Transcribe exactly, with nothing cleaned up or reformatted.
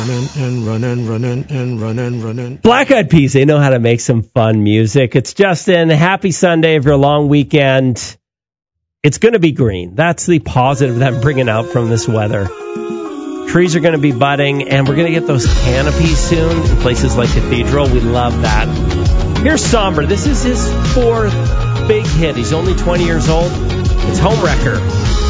Running and running, running and running, running. Black Eyed Peas, they know how to make some fun music. It's Justin. Happy Sunday of your long weekend. It's going to be green. That's the positive that I'm bringing out from this weather. Trees are going to be budding, and we're going to get those canopies soon in places like Cathedral. We love that. Here's Somber. This is his fourth big hit. He's only twenty years old. It's Homewrecker.